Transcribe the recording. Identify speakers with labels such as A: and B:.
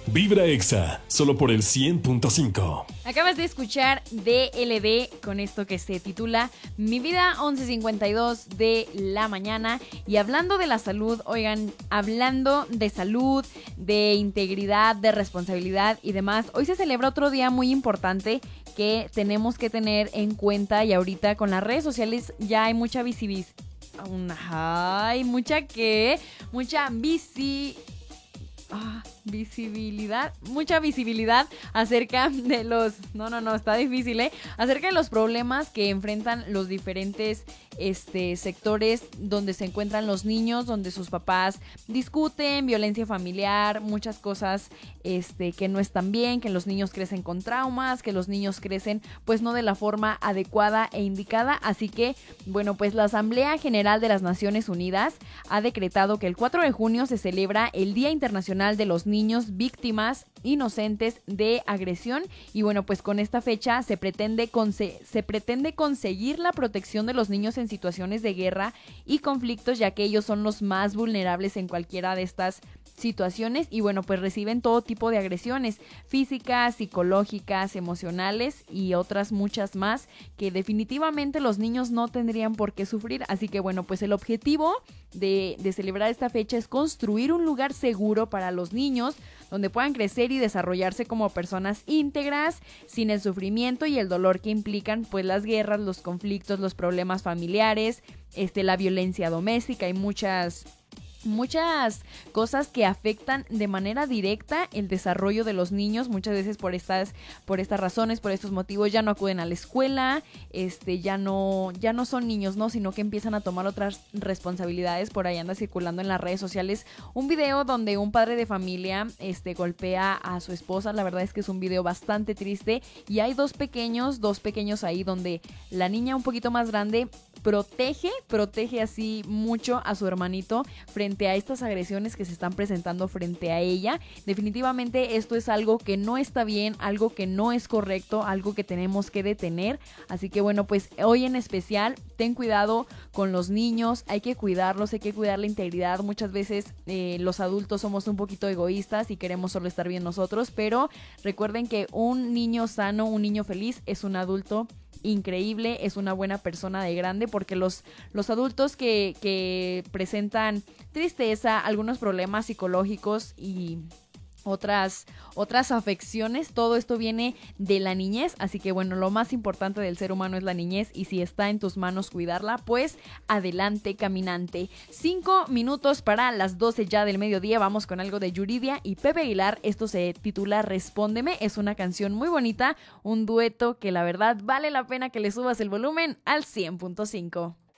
A: Vibra Exa, solo por el 100.5.
B: Acabas de escuchar DLD con esto que se titula Mi Vida, 11:52 de la mañana. Y hablando de la salud, oigan, hablando de salud, de integridad, de responsabilidad y demás, hoy se celebra otro día muy importante que tenemos que tener en cuenta, y ahorita con las redes sociales ya hay mucha visibilidad. Hay mucha visibilidad acerca de los, está difícil, acerca de los problemas que enfrentan los diferentes sectores donde se encuentran los niños, donde sus papás discuten, violencia familiar, muchas cosas que no están bien, que los niños crecen con traumas, que los niños crecen pues no de la forma adecuada e indicada. Así que, bueno, pues la Asamblea General de las Naciones Unidas ha decretado que el 4 de junio se celebra el Día Internacional de los Niños Víctimas Inocentes de Agresión, y bueno, pues con esta fecha se pretende conseguir la protección de los niños en situaciones de guerra y conflictos, ya que ellos son los más vulnerables en cualquiera de estas situaciones, y bueno, pues reciben todo tipo de agresiones físicas, psicológicas, emocionales y otras muchas más que definitivamente los niños no tendrían por qué sufrir. Así que bueno, pues el objetivo de celebrar esta fecha es construir un lugar seguro para los niños donde puedan crecer y desarrollarse como personas íntegras, sin el sufrimiento y el dolor que implican pues las guerras, los conflictos, los problemas familiares, la violencia doméstica y muchas cosas que afectan de manera directa el desarrollo de los niños. Muchas veces por estas razones, por estos motivos ya no acuden a la escuela, ya no son niños, ¿no? Sino que empiezan a tomar otras responsabilidades. Por ahí anda circulando en las redes sociales un video donde un padre de familia golpea a su esposa. La verdad es que es un video bastante triste, y hay dos pequeños ahí donde la niña un poquito más grande protege así mucho a su hermanito frente a estas agresiones que se están presentando frente a ella. Definitivamente esto es algo que no está bien, algo que no es correcto, algo que tenemos que detener. Así que bueno, pues hoy en especial, ten cuidado con los niños, hay que cuidarlos, hay que cuidar la integridad. Muchas veces los adultos somos un poquito egoístas y queremos solo estar bien nosotros, pero recuerden que un niño sano, un niño feliz es un adulto increíble, es una buena persona de grande, porque los adultos que presentan tristeza, algunos problemas psicológicos y otras afecciones, todo esto viene de la niñez. Así que bueno, lo más importante del ser humano es la niñez, y si está en tus manos cuidarla, pues adelante, caminante. 5 minutos para las 12 ya del mediodía. Vamos con algo de Yuridia y Pepe Aguilar. Esto se titula Respóndeme. Es una canción muy bonita, un dueto que la verdad vale la pena que le subas el volumen al 100.5.